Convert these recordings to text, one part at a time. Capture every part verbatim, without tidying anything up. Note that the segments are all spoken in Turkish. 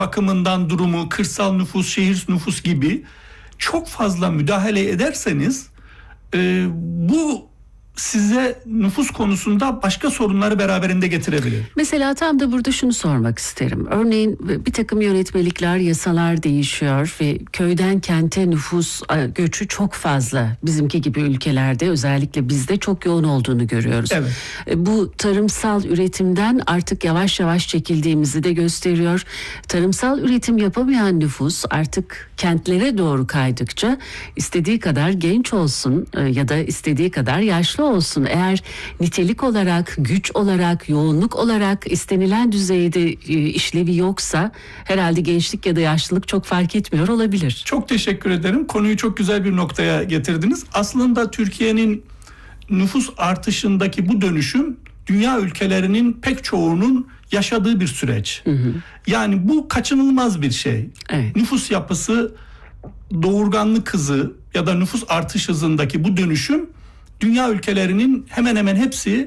bakımından durumu, kırsal nüfus, şehir nüfus gibi çok fazla müdahale ederseniz e, bu size nüfus konusunda başka sorunları beraberinde getirebilir. Mesela tam da burada şunu sormak isterim. Örneğin bir takım yönetmelikler, yasalar değişiyor ve köyden kente nüfus göçü çok fazla. Bizimki gibi ülkelerde, özellikle bizde çok yoğun olduğunu görüyoruz. Evet. Bu tarımsal üretimden artık yavaş yavaş çekildiğimizi de gösteriyor. Tarımsal üretim yapamayan nüfus artık kentlere doğru kaydıkça istediği kadar genç olsun ya da istediği kadar yaşlı olsun. Eğer nitelik olarak, güç olarak, yoğunluk olarak istenilen düzeyde işlevi yoksa herhalde gençlik ya da yaşlılık çok fark etmiyor olabilir. Çok teşekkür ederim. Konuyu çok güzel bir noktaya getirdiniz. Aslında Türkiye'nin nüfus artışındaki bu dönüşüm dünya ülkelerinin pek çoğunun yaşadığı bir süreç. Hı hı. Yani bu kaçınılmaz bir şey. Evet. Nüfus yapısı, doğurganlık hızı ya da nüfus artış hızındaki bu dönüşüm dünya ülkelerinin hemen hemen hepsi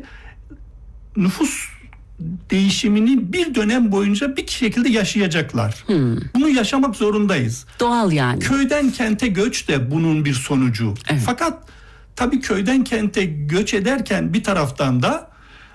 nüfus değişimini bir dönem boyunca bir şekilde yaşayacaklar. Hmm. Bunu yaşamak zorundayız. Doğal yani. Köyden kente göç de bunun bir sonucu. Evet. Fakat tabii köyden kente göç ederken bir taraftan da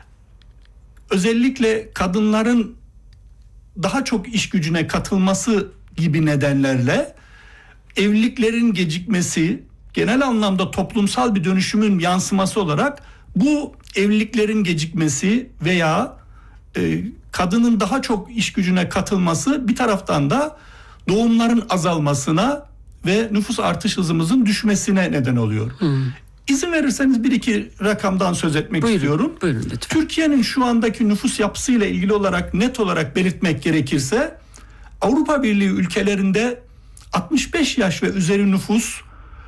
özellikle kadınların daha çok iş gücüne katılması gibi nedenlerle evliliklerin gecikmesi, genel anlamda toplumsal bir dönüşümün yansıması olarak bu evliliklerin gecikmesi veya e, kadının daha çok iş gücüne katılması bir taraftan da doğumların azalmasına ve nüfus artış hızımızın düşmesine neden oluyor. Hmm. İzin verirseniz bir iki rakamdan söz etmek buyurun, istiyorum. Buyurun lütfen. Türkiye'nin şu andaki nüfus yapısıyla ilgili olarak net olarak belirtmek gerekirse Avrupa Birliği ülkelerinde altmış beş yaş ve üzeri nüfus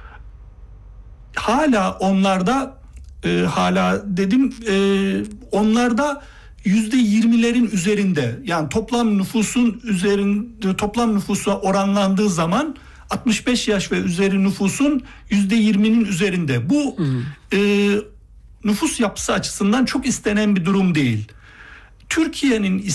hala onlarda e, hala dedim e, onlarda yüzde yirmilerin üzerinde, yani toplam nüfusun üzerinde, toplam nüfusa oranlandığı zaman altmış beş yaş ve üzeri nüfusun yüzde yirminin üzerinde. Bu hmm. e, nüfus yapısı açısından çok istenen bir durum değil. Türkiye'nin